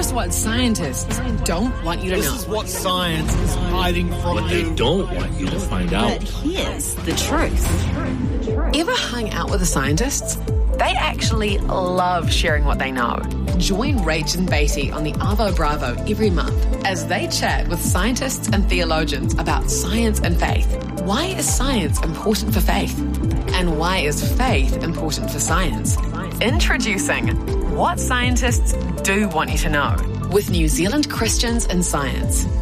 us what scientists don't want you to know. This is what science is hiding from What they don't want you to find out. But here's the truth. Ever hung out with the scientists? They actually love sharing what they know. Join Rach and Beatty on the Arvo Bravo every month as they chat with scientists and theologians about science and faith. Why is science important for faith? And why is faith important for science? Introducing What Scientists Do Want You to Know with New Zealand Christians in Science.